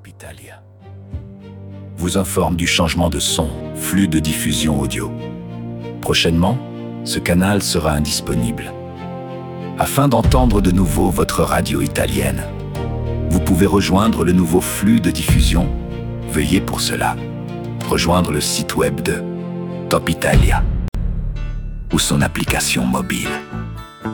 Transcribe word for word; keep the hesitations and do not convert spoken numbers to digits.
Top Italia vous informe du changement de son, flux de diffusion audio. Prochainement, ce canal sera indisponible. Afin d'entendre de nouveau votre radio italienne, vous pouvez rejoindre le nouveau flux de diffusion. Veuillez pour cela rejoindre le site web de Top Italia ou son application mobile.